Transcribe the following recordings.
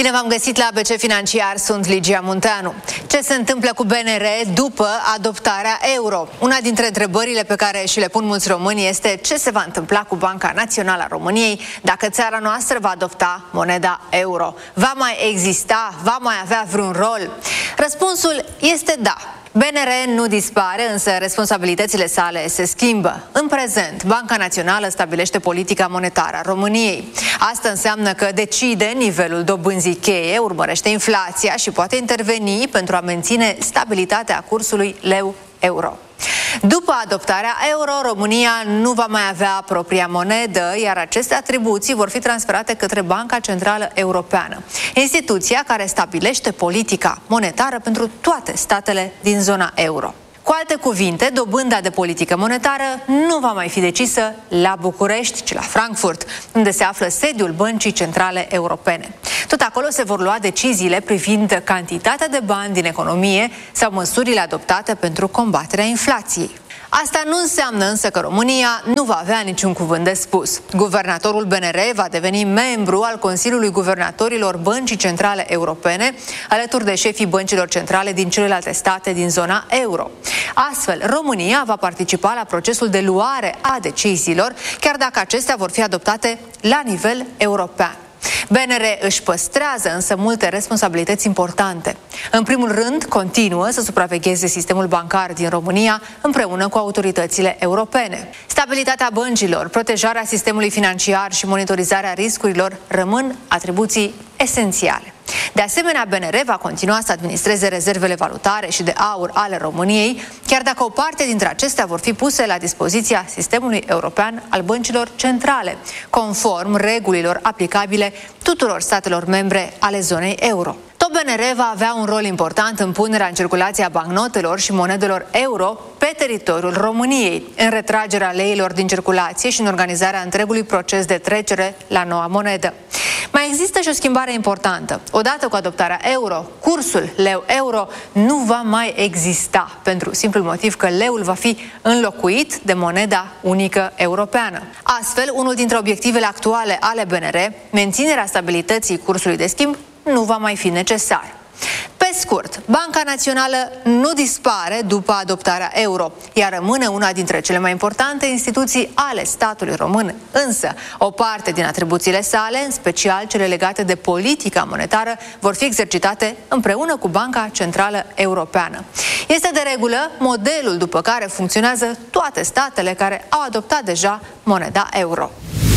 Bine v-am găsit la ABC Financiar, sunt Ligia Munteanu. Ce se întâmplă cu BNR după adoptarea euro? Una dintre întrebările pe care și le pun mulți români este ce se va întâmpla cu Banca Națională a României dacă țara noastră va adopta moneda euro. Va mai exista? Va mai avea vreun rol? Răspunsul este da. BNR nu dispare, însă responsabilitățile sale se schimbă. În prezent, Banca Națională stabilește politica monetară a României. Asta înseamnă că decide nivelul dobânzii cheie, urmărește inflația și poate interveni pentru a menține stabilitatea cursului leu-euro. După adoptarea euro, România nu va mai avea propria monedă, iar aceste atribuții vor fi transferate către Banca Centrală Europeană, instituția care stabilește politica monetară pentru toate statele din zona euro. Cu alte cuvinte, dobânda de politică monetară nu va mai fi decisă la București, ci la Frankfurt, unde se află sediul Băncii Centrale Europene. Tot acolo se vor lua deciziile privind cantitatea de bani din economie sau măsurile adoptate pentru combaterea inflației. Asta nu înseamnă însă că România nu va avea niciun cuvânt de spus. Guvernatorul BNR va deveni membru al Consiliului Guvernatorilor Băncii Centrale Europene, alături de șefii băncilor centrale din celelalte state din zona euro. Astfel, România va participa la procesul de luare a deciziilor, chiar dacă acestea vor fi adoptate la nivel european. BNR își păstrează însă multe responsabilități importante. În primul rând, continuă să supravegheze sistemul bancar din România împreună cu autoritățile europene. Stabilitatea băncilor, protejarea sistemului financiar și monitorizarea riscurilor rămân atribuții esențiale. De asemenea, BNR va continua să administreze rezervele valutare și de aur ale României, chiar dacă o parte dintre acestea vor fi puse la dispoziția sistemului european al băncilor centrale, conform regulilor aplicabile tuturor statelor membre ale zonei euro. Tot BNR va avea un rol important în punerea în circulație a bancnotelor și monedelor euro pe teritoriul României, în retragerea leilor din circulație și în organizarea întregului proces de trecere la noua monedă. Mai există și o schimbare importantă. Odată cu adoptarea euro, cursul leu-euro nu va mai exista, pentru simplul motiv că leul va fi înlocuit de moneda unică europeană. Astfel, unul dintre obiectivele actuale ale BNR, menținerea stabilității cursului de schimb, nu va mai fi necesar. Pe scurt, Banca Națională nu dispare după adoptarea euro, ea rămâne una dintre cele mai importante instituții ale statului român, însă o parte din atribuțiile sale, în special cele legate de politica monetară, vor fi exercitate împreună cu Banca Centrală Europeană. Este de regulă modelul după care funcționează toate statele care au adoptat deja moneda euro.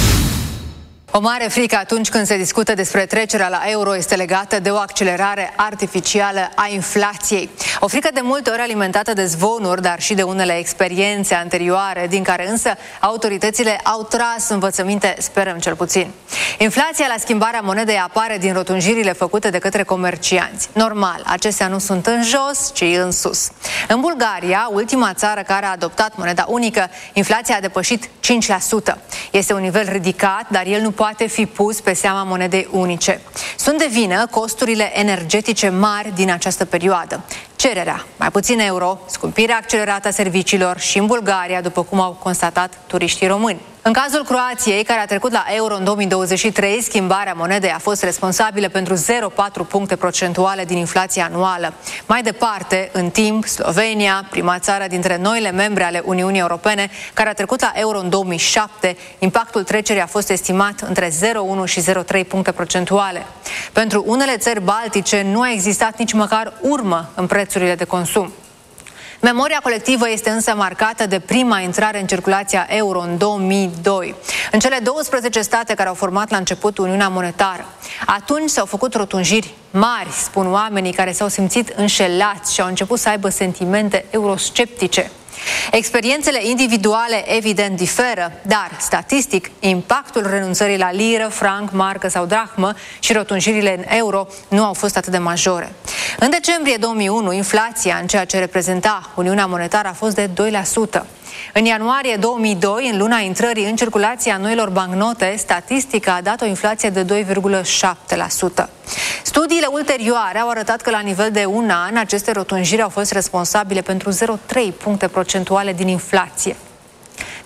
O mare frică atunci când se discută despre trecerea la euro este legată de o accelerare artificială a inflației. O frică de multe ori alimentată de zvonuri, dar și de unele experiențe anterioare, din care însă autoritățile au tras învățăminte, sperăm cel puțin. Inflația la schimbarea monedei apare din rotunjirile făcute de către comercianți. Normal, acestea nu sunt în jos, ci în sus. În Bulgaria, ultima țară care a adoptat moneda unică, inflația a depășit 5%. Este un nivel ridicat, dar el nu poate fi pus pe seama monedei unice. Sunt de vină costurile energetice mari din această perioadă. Cererea, mai puțin euro, scumpirea accelerată a serviciilor și în Bulgaria, după cum au constatat turiștii români. În cazul Croației, care a trecut la euro în 2023, schimbarea monedei a fost responsabilă pentru 0,4 puncte procentuale din inflația anuală. Mai departe, în timp, Slovenia, prima țară dintre noile membre ale Uniunii Europene, care a trecut la euro în 2007, impactul trecerii a fost estimat între 0,1 și 0,3 puncte procentuale. Pentru unele țări baltice nu a existat nici măcar urmă în prețurile de consum. Memoria colectivă este însă marcată de prima intrare în circulația euro în 2002, în cele 12 state care au format la început Uniunea Monetară. Atunci s-au făcut rotunjiri mari, spun oamenii care s-au simțit înșelați și au început să aibă sentimente eurosceptice. Experiențele individuale evident diferă, dar, statistic, impactul renunțării la liră, franc, marcă sau drahmă și rotunjirile în euro nu au fost atât de majore. În decembrie 2001, inflația în ceea ce reprezenta Uniunea Monetară a fost de 2%. În ianuarie 2002, în luna intrării în circulație a noilor bancnote, statistica a dat o inflație de 2,7%. Studiile ulterioare au arătat că la nivel de un an, aceste rotunjiri au fost responsabile pentru 0,3 puncte procentuale din inflație.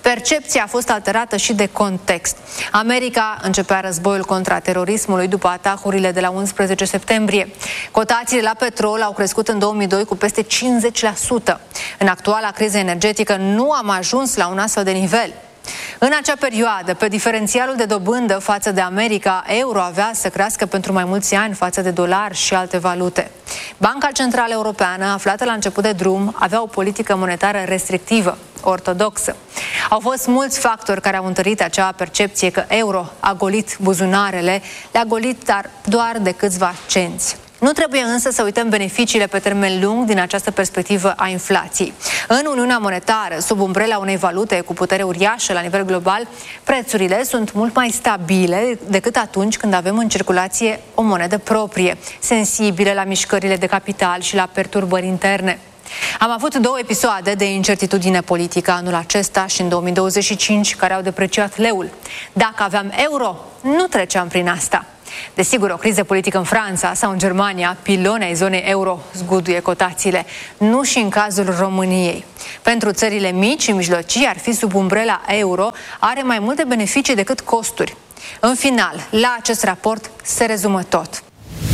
Percepția a fost alterată și de context. America începea războiul contra terorismului după atacurile de la 11 septembrie. Cotațiile la petrol au crescut în 2002 cu peste 50%. În actuala criză energetică nu am ajuns la un astfel de nivel. În acea perioadă, pe diferențialul de dobândă față de America, euro avea să crească pentru mai mulți ani față de dolar și alte valute. Banca Centrală Europeană, aflată la început de drum, avea o politică monetară restrictivă, ortodoxă. Au fost mulți factori care au întărit acea percepție că euro a golit buzunarele, le-a golit, dar doar de câțiva cenți. Nu trebuie însă să uităm beneficiile pe termen lung din această perspectivă a inflației. În Uniunea Monetară, sub umbrela unei valute cu putere uriașă la nivel global, prețurile sunt mult mai stabile decât atunci când avem în circulație o monedă proprie, sensibilă la mișcările de capital și la perturbări interne. Am avut 2 episoade de incertitudine politică anul acesta și în 2025 care au depreciat leul. Dacă aveam euro, nu treceam prin asta. Desigur, o criză politică în Franța sau în Germania, piloni ai zonei euro zguduie cotațiile, nu și în cazul României. Pentru țările mici și mijlocii, ar fi sub umbrela euro, are mai multe beneficii decât costuri. În final, la acest raport se rezumă tot.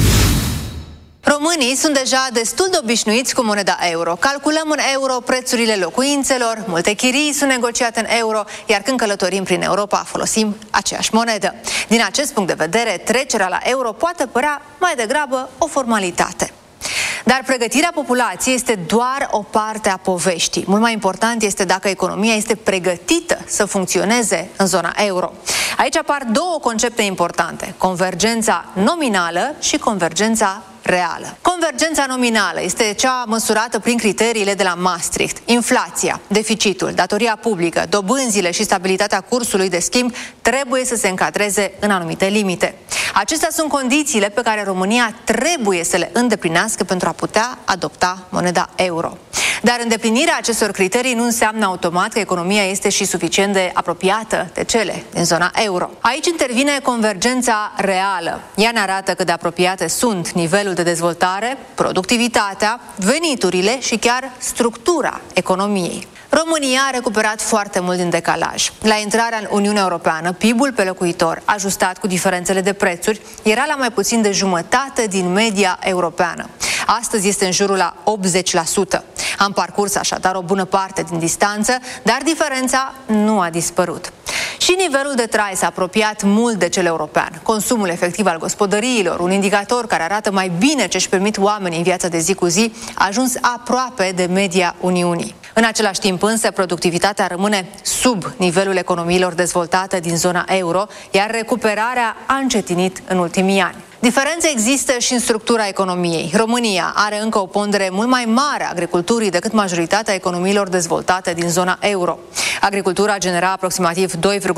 Românii sunt deja destul de obișnuiți cu moneda euro. Calculăm în euro prețurile locuințelor, multe chirii sunt negociate în euro, iar când călătorim prin Europa folosim aceeași monedă. Din acest punct de vedere, trecerea la euro poate părea mai degrabă o formalitate. Dar pregătirea populației este doar o parte a poveștii. Mult mai important este dacă economia este pregătită să funcționeze în zona euro. Aici apar 2 concepte importante: convergența nominală și convergența reală. Convergența nominală este cea măsurată prin criteriile de la Maastricht. Inflația, deficitul, datoria publică, dobânzile și stabilitatea cursului de schimb trebuie să se încadreze în anumite limite. Acestea sunt condițiile pe care România trebuie să le îndeplinească pentru a putea adopta moneda euro. Dar îndeplinirea acestor criterii nu înseamnă automat că economia este și suficient de apropiată de cele din zona euro. Aici intervine convergența reală. Ea ne arată cât de apropiate sunt nivelul de dezvoltare, productivitatea, veniturile și chiar structura economiei. România a recuperat foarte mult din decalaj. La intrarea în Uniunea Europeană, PIB-ul pe locuitor, ajustat cu diferențele de prețuri, era la mai puțin de jumătate din media europeană. Astăzi este în jurul la 80%. Am parcurs așadar o bună parte din distanță, dar diferența nu a dispărut. Și nivelul de trai s-a apropiat mult de cel european. Consumul efectiv al gospodăriilor, un indicator care arată mai bine ce își permit oamenii în viața de zi cu zi, a ajuns aproape de media Uniunii. În același timp însă, productivitatea rămâne sub nivelul economiilor dezvoltate din zona euro, iar recuperarea a încetinit în ultimii ani. Diferențe există și în structura economiei. România are încă o pondere mult mai mare a agriculturii decât majoritatea economiilor dezvoltate din zona euro. Agricultura genera aproximativ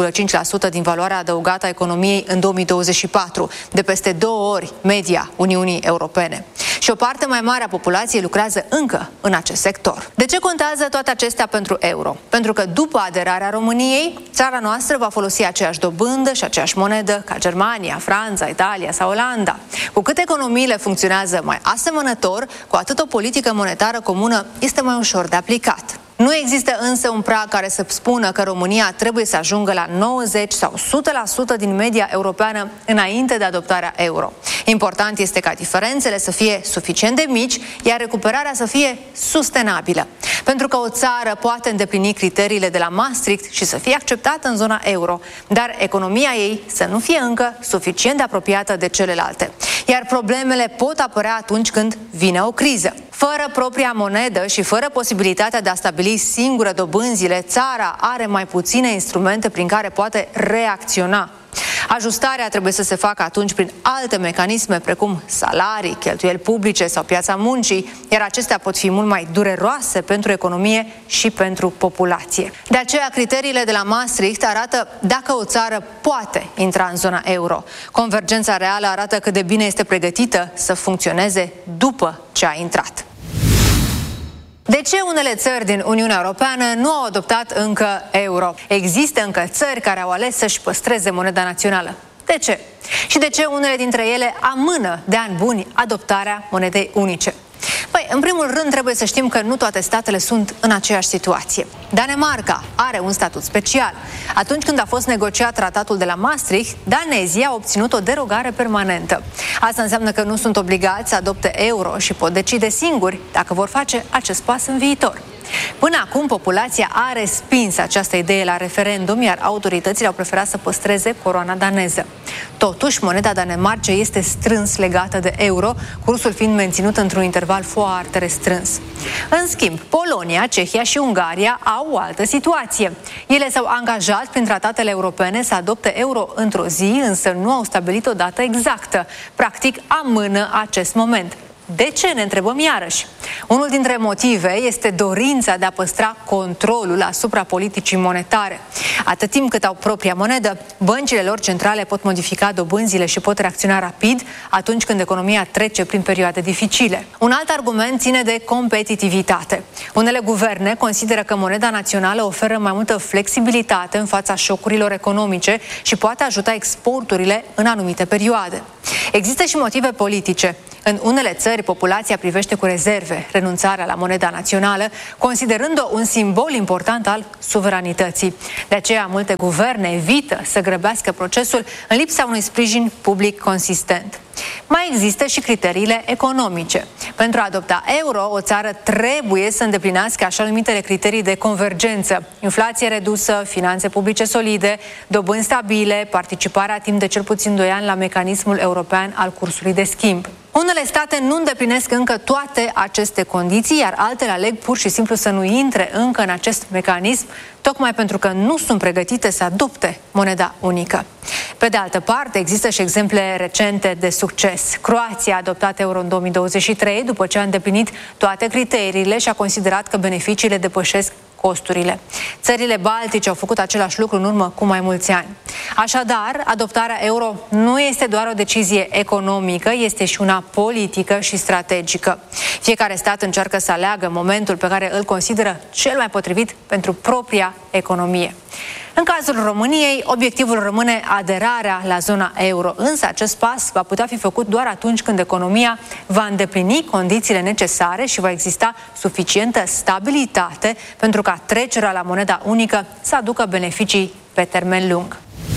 2,5% din valoarea adăugată a economiei în 2024, de peste 2 ori media Uniunii Europene. Și o parte mai mare a populației lucrează încă în acest sector. De ce contează toate acestea pentru euro? Pentru că după aderarea României, țara noastră va folosi aceeași dobândă și aceeași monedă ca Germania, Franța, Italia sau Olanda. Cu cât economiile funcționează mai asemănător, cu atât o politică monetară comună este mai ușor de aplicat. Nu există însă un prag care să spună că România trebuie să ajungă la 90 sau 100% din media europeană înainte de adoptarea euro. Important este ca diferențele să fie suficient de mici, iar recuperarea să fie sustenabilă. Pentru că o țară poate îndeplini criteriile de la Maastricht și să fie acceptată în zona euro, dar economia ei să nu fie încă suficient de apropiată de celelalte. Iar problemele pot apărea atunci când vine o criză. Fără propria monedă și fără posibilitatea de a stabili singură dobânzile, țara are mai puține instrumente prin care poate reacționa. Ajustarea trebuie să se facă atunci prin alte mecanisme precum salarii, cheltuieli publice sau piața muncii, iar acestea pot fi mult mai dureroase pentru economie și pentru populație. De aceea, criteriile de la Maastricht arată dacă o țară poate intra în zona euro. Convergența reală arată cât de bine este pregătită să funcționeze după ce a intrat. De ce unele țări din Uniunea Europeană nu au adoptat încă euro? Există încă țări care au ales să-și păstreze moneda națională. De ce? Și de ce unele dintre ele amână de ani buni adoptarea monedei unice? Păi, în primul rând, trebuie să știm că nu toate statele sunt în aceeași situație. Danemarca are un statut special. Atunci când a fost negociat tratatul de la Maastricht, danezii au obținut o derogare permanentă. Asta înseamnă că nu sunt obligați să adopte euro și pot decide singuri dacă vor face acest pas în viitor. Până acum, populația a respins această idee la referendum, iar autoritățile au preferat să păstreze coroana daneză. Totuși, moneda Danemarcei este strâns legată de euro, cursul fiind menținut într-un interval foarte restrâns. În schimb, Polonia, Cehia și Ungaria au o altă situație. Ele s-au angajat prin tratatele europene să adopte euro într-o zi, însă nu au stabilit o dată exactă. Practic, amână acest moment. De ce, ne întrebăm iarăși? Unul dintre motive este dorința de a păstra controlul asupra politicii monetare. Atât timp cât au propria monedă, băncile lor centrale pot modifica dobânzile și pot reacționa rapid atunci când economia trece prin perioade dificile. Un alt argument ține de competitivitate. Unele guverne consideră că moneda națională oferă mai multă flexibilitate în fața șocurilor economice și poate ajuta exporturile în anumite perioade. Există și motive politice. În unele țări, populația privește cu rezerve renunțarea la moneda națională, considerând-o un simbol important al suveranității. De aceea, multe guverne evită să grăbească procesul în lipsa unui sprijin public consistent. Mai există și criteriile economice. Pentru a adopta euro, o țară trebuie să îndeplinească așa numitele criterii de convergență: inflație redusă, finanțe publice solide, dobânzi stabile, participarea timp de cel puțin 2 ani la mecanismul european al cursului de schimb. Unele state nu îndeplinesc încă toate aceste condiții, iar altele aleg pur și simplu să nu intre încă în acest mecanism, tocmai pentru că nu sunt pregătite să adopte moneda unică. Pe de altă parte, există și exemple recente de succes. Croația a adoptat euro în 2023 după ce a îndeplinit toate criteriile și a considerat că beneficiile depășesc costurile. Țările baltice au făcut același lucru în urmă cu mai mulți ani. Așadar, adoptarea euro nu este doar o decizie economică, este și una politică și strategică. Fiecare stat încearcă să aleagă momentul pe care îl consideră cel mai potrivit pentru propria economie. În cazul României, obiectivul rămâne aderarea la zona euro, însă acest pas va putea fi făcut doar atunci când economia va îndeplini condițiile necesare și va exista suficientă stabilitate pentru ca trecerea la moneda unică să aducă beneficii pe termen lung.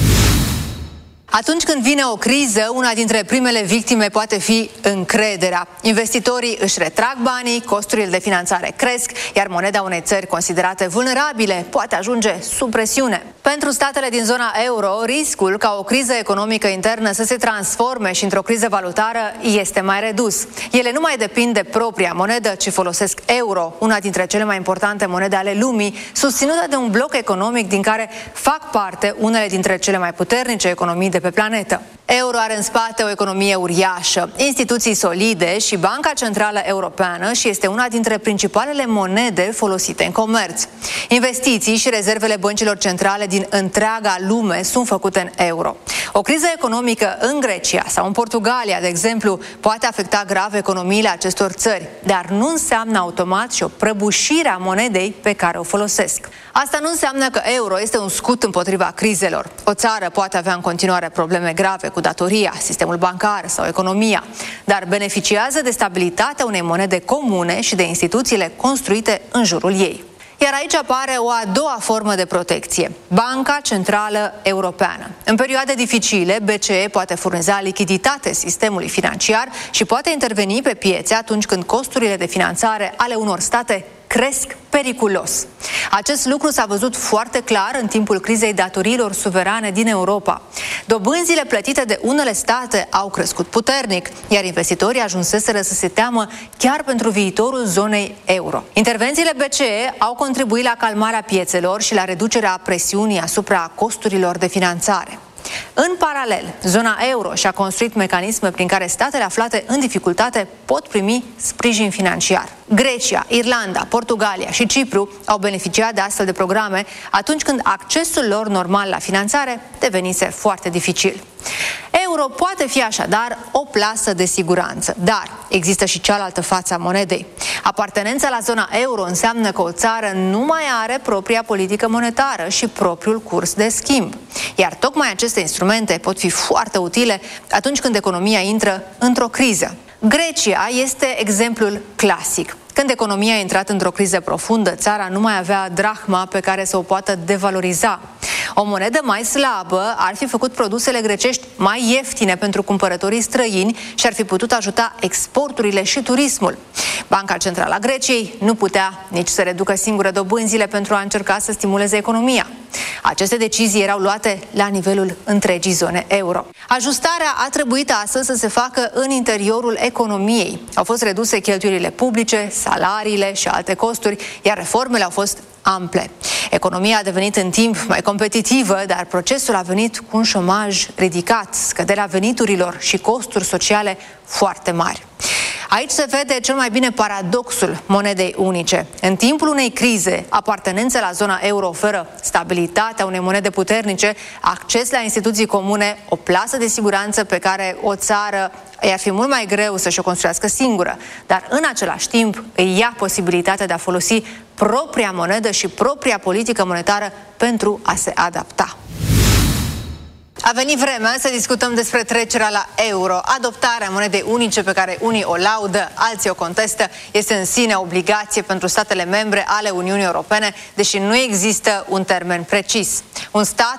Atunci când vine o criză, una dintre primele victime poate fi încrederea. Investitorii își retrag banii, costurile de finanțare cresc, iar moneda unei țări considerate vulnerabile poate ajunge sub presiune. Pentru statele din zona euro, riscul ca o criză economică internă să se transforme și într-o criză valutară este mai redus. Ele nu mai depind de propria monedă, ci folosesc euro, una dintre cele mai importante monede ale lumii, susținută de un bloc economic din care fac parte unele dintre cele mai puternice economii de pe planetă. Euro are în spate o economie uriașă, instituții solide și Banca Centrală Europeană și este una dintre principalele monede folosite în comerț. Investiții și rezervele băncilor centrale din întreaga lume sunt făcute în euro. O criză economică în Grecia sau în Portugalia, de exemplu, poate afecta grav economiile acestor țări, dar nu înseamnă automat și o prăbușire a monedei pe care o folosesc. Asta nu înseamnă că euro este un scut împotriva crizelor. O țară poate avea în continuare probleme grave cu datoria, sistemul bancar sau economia, dar beneficiază de stabilitatea unei monede comune și de instituțiile construite în jurul ei. Iar aici apare o a doua formă de protecție, Banca Centrală Europeană. În perioade dificile, BCE poate furniza lichiditate sistemului financiar și poate interveni pe piețe atunci când costurile de finanțare ale unor state cresc periculos. Acest lucru s-a văzut foarte clar în timpul crizei datoriilor suverane din Europa. Dobânzile plătite de unele state au crescut puternic, iar investitorii ajunseseră să se teamă chiar pentru viitorul zonei euro. Intervențiile BCE au contribuit la calmarea piețelor și la reducerea presiunii asupra costurilor de finanțare. În paralel, zona euro și-a construit mecanisme prin care statele aflate în dificultate pot primi sprijin financiar. Grecia, Irlanda, Portugalia și Cipru au beneficiat de astfel de programe atunci când accesul lor normal la finanțare devenise foarte dificil. Euro poate fi așadar o plasă de siguranță, dar există și cealaltă față a monedei. Apartenența la zona euro înseamnă că o țară nu mai are propria politică monetară și propriul curs de schimb. Iar tocmai aceste instrumente pot fi foarte utile atunci când economia intră într-o criză. Grecia este exemplul clasic. Când economia a intrat într-o criză profundă, țara nu mai avea drahma pe care să o poată devaloriza. O monedă mai slabă ar fi făcut produsele grecești mai ieftine pentru cumpărătorii străini și ar fi putut ajuta exporturile și turismul. Banca Centrală a Greciei nu putea nici să reducă singură dobânzile pentru a încerca să stimuleze economia. Aceste decizii erau luate la nivelul întregii zone euro. Ajustarea a trebuit astăzi să se facă în interiorul economiei. Au fost reduse cheltuielile publice, salariile și alte costuri, iar reformele au fost ample. Economia a devenit în timp mai competitivă, dar procesul a venit cu un șomaj ridicat, scăderea veniturilor și costuri sociale foarte mari. Aici se vede cel mai bine paradoxul monedei unice. În timpul unei crize, apartenența la zona euro oferă stabilitatea unei monede puternice, acces la instituții comune, o plasă de siguranță pe care o țară i-ar fi mult mai greu să și-o construiască singură, dar în același timp îi ia posibilitatea de a folosi propria monedă și propria politică monetară pentru a se adapta. A venit vremea să discutăm despre trecerea la euro. Adoptarea monedei unice pe care unii o laudă, alții o contestă, este în sine obligație pentru statele membre ale Uniunii Europene, deși nu există un termen precis. Un stat